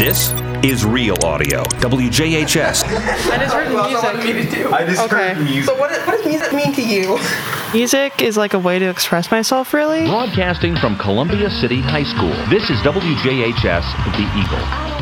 This is Real Audio, WJHS. I just heard music. I just heard music. So what does music mean to you? Music is like a way to express myself, really. Broadcasting from Columbia City High School, this is WJHS, The Eagle.